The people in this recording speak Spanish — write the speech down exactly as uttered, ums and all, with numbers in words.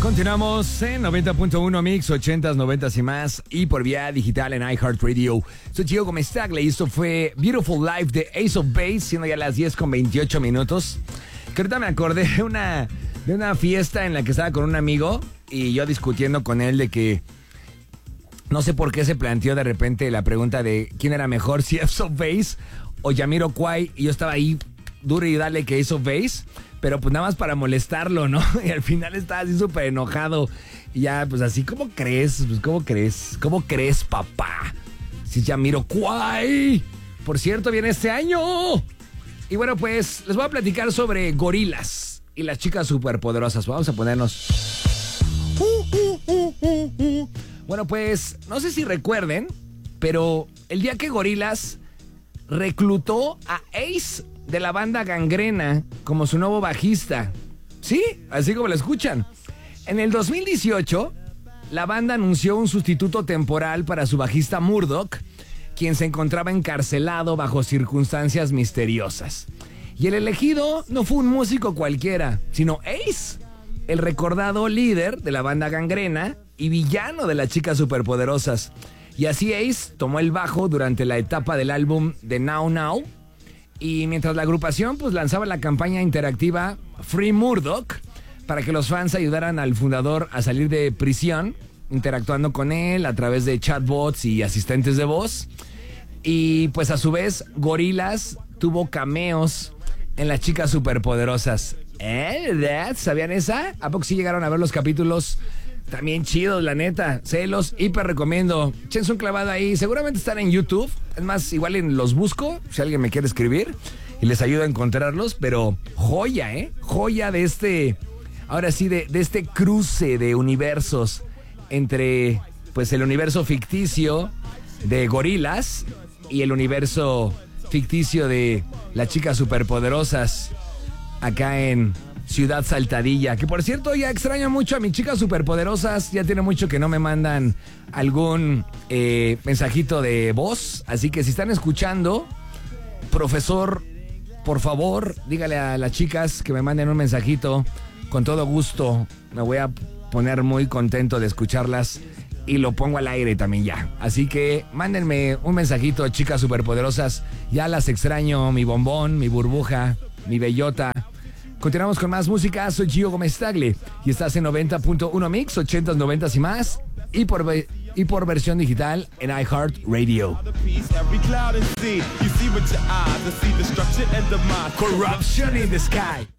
Continuamos en noventa punto uno Mix, ochentas, noventas y más, y por vía digital en iHeartRadio. Soy Gio Gómez Tagle y esto fue Beautiful Life de Ace of Base, siendo ya las diez con veintiocho minutos. Que ahorita me acordé de una, de una fiesta en la que estaba con un amigo y yo discutiendo con él de que no sé por qué se planteó de repente la pregunta de quién era mejor, si Ace of Base o Jamiroquai, y yo estaba ahí duro y dale que Ace of Base, pero pues nada más para molestarlo, ¿no? Y al final estaba así súper enojado. Y ya, pues así, ¿cómo crees? Pues, ¿cómo crees? ¿Cómo crees, papá? Si Jamiroquai, por cierto, viene este año. Y bueno, pues les voy a platicar sobre gorilas y las chicas superpoderosas. Vamos a ponernos... Bueno, pues, no sé si recuerden, pero el día que Gorilas reclutó a Ace de la banda Gangrena como su nuevo bajista. Sí, así como lo escuchan. En el dos mil dieciocho, la banda anunció un sustituto temporal para su bajista Murdoch, quien se encontraba encarcelado bajo circunstancias misteriosas. Y el elegido no fue un músico cualquiera, sino Ace, el recordado líder de la banda Gangrena y villano de las chicas superpoderosas. Y así Ace tomó el bajo durante la etapa del álbum de Now Now. Y mientras la agrupación pues lanzaba la campaña interactiva Free Murdoch para que los fans ayudaran al fundador a salir de prisión, interactuando con él a través de chatbots y asistentes de voz. Y pues a su vez Gorilas tuvo cameos en las chicas superpoderosas. ¿Eh? ¿Verdad? ¿Sabían esa? ¿A poco sí llegaron a ver los capítulos? También chidos, la neta. Se los hiper recomiendo. Échense un clavado ahí. Seguramente están en YouTube. Es más, igual en los busco, si alguien me quiere escribir, y les ayudo a encontrarlos. Pero joya, ¿eh? Joya de este... Ahora sí, de, de este cruce de universos entre, pues, el universo ficticio de Gorilas y el universo ficticio de las chicas superpoderosas acá en Ciudad Saltadilla. Que por cierto, ya extraño mucho a mis chicas superpoderosas. Ya tiene mucho que no me mandan algún eh, mensajito de voz. Así que si están escuchando, profesor, por favor, dígale a las chicas que me manden un mensajito. Con todo gusto, me voy a poner muy contento de escucharlas y lo pongo al aire también ya. Así que mándenme un mensajito, chicas superpoderosas. Ya las extraño, mi bombón, mi burbuja, mi bellota. Continuamos con más música. Soy Gio Gómez Tagle y estás en noventa punto uno Mix, ochentas, noventas y más. Y por, y por versión digital en iHeartRadio. Corruption in the sky.